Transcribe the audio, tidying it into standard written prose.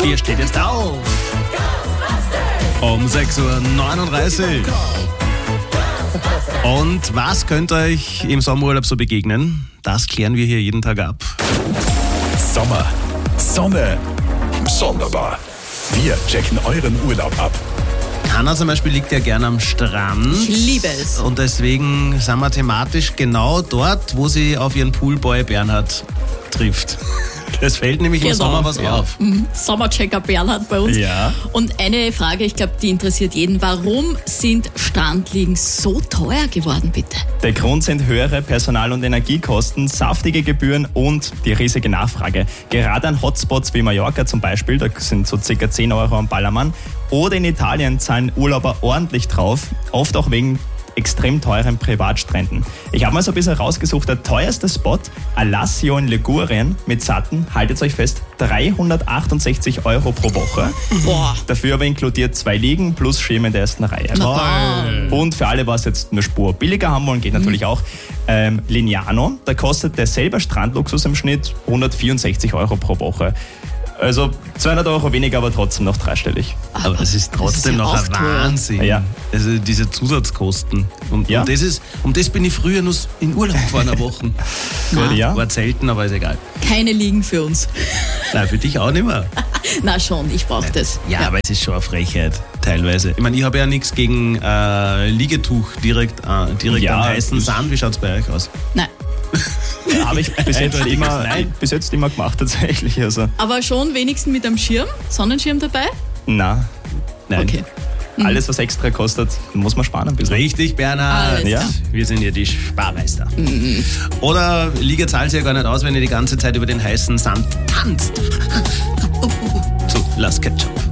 Ihr steht jetzt auf. Um 6.39 Uhr. Und was könnte euch im Sommerurlaub so begegnen? Das klären wir hier jeden Tag ab. Sommer, Sonne, sonderbar. Wir checken euren Urlaub ab. Hanna zum Beispiel liegt ja gerne am Strand. Ich liebe es. Und deswegen sind wir thematisch genau dort, wo sie auf ihren Poolboy Bernhard trifft. Es fällt nämlich im Sommer was auf. Sommerchecker Bernhard bei uns. Ja. Und eine Frage, ich glaube, die interessiert jeden. Warum sind Strandliegen so teuer geworden, bitte? Der Grund sind höhere Personal- und Energiekosten, saftige Gebühren und die riesige Nachfrage. Gerade an Hotspots wie Mallorca zum Beispiel, da sind so ca. 10 Euro am Ballermann. Oder in Italien zahlen Urlauber ordentlich drauf, oft auch wegen extrem teuren Privatstränden. Ich habe mal so ein bisschen rausgesucht, der teuerste Spot, Alassio in Ligurien mit satten, haltet euch fest, 368 Euro pro Woche. Boah. Dafür aber inkludiert 2 Liegen plus Schirm in der ersten Reihe. Und für alle, was jetzt eine Spur billiger haben wollen, geht natürlich auch. Lignano, da kostet derselbe Strandluxus im Schnitt 164 Euro pro Woche. Also 200 Euro weniger, aber trotzdem noch dreistellig. Aber es ist trotzdem ja noch auch ein teuer. Wahnsinn. Ja. Also diese Zusatzkosten. Und Ja. um das bin ich früher nur in Urlaub vor einer Woche. Gut, Ja. war selten, aber ist egal. Keine Liegen für uns. Nein, für dich auch nicht mehr. Na schon, ich brauche das. Ja, aber es ist schon eine Frechheit, teilweise. Ich meine, ich habe ja nichts gegen Liegetuch direkt Ja, am heißen Sand. Wie schaut es bei euch aus? Nein. Habe ich bis jetzt immer gemacht tatsächlich. Also, Aber schon wenigstens mit einem Schirm? Sonnenschirm dabei? nein. Okay. Alles, was extra kostet, muss man sparen ein bisschen. Richtig, Bernhard. Alles Ja. klar. Wir sind ja die Sparmeister. Oder Liege zahlt ja gar nicht aus, wenn ihr die ganze Zeit über den heißen Sand tanzt. So, Last Ketchup.